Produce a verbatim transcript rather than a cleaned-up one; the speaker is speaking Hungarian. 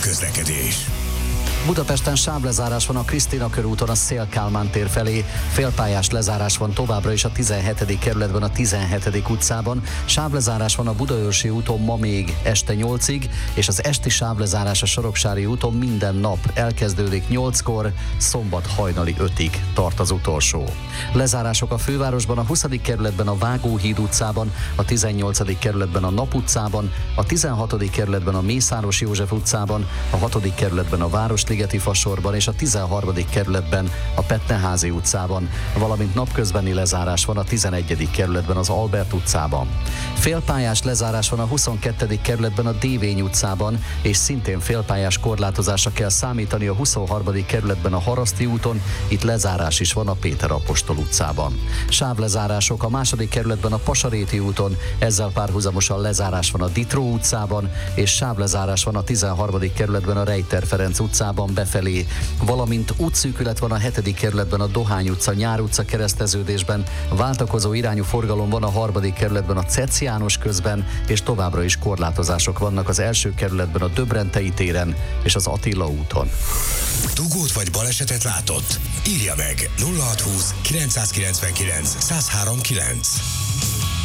közlekedés. Budapesten sávlezárás van a Krisztina körúton a Széll-Kálmán tér felé, félpályás lezárás van továbbra is a tizenhetedik kerületben a tizenhetedik utcában, sávlezárás van a Budaörsi úton ma még este nyolcig, és az esti sávlezárás a Soroksári úton minden nap elkezdődik nyolckor, szombat hajnali ötig tart az utolsó. Lezárások a fővárosban a huszadik kerületben a Vágóhíd utcában, a tizennyolcadik kerületben a Nap utcában, a tizenhatodik kerületben a Mészáros József utcában, a hatodik kerületben a Városligeti fasorban és a tizenharmadik kerületben a Petneházi utcában, valamint napközbeni lezárás van a tizenegyedik kerületben az Albert utcában. Félpályás lezárás van a huszonkettedik kerületben a Dévény utcában, és szintén félpályás korlátozásra kell számítani a huszonharmadik kerületben a Haraszti úton, itt lezárás is van a Péter Apostol utcában. Sávlezárások a második kerületben a Pasaréti úton, ezzel párhuzamosan lezárás van a Ditró utcában, és sávlezárás van a tizenharmadik kerületben a Rejter Ferenc utcában befelé, valamint útszűkület van a hetedik kerületben a Dohány utca, Nyár utca kereszteződésben, váltakozó irányú forgalom van a harmadik kerületben a Cec János közben, és továbbra is korlátozások vannak az első kerületben a Döbrentei téren és az Attila úton. Dugót vagy balesetet látott? Írja meg nulla hatszázhúsz kilencszázkilencvenkilenc százhárom kilenc.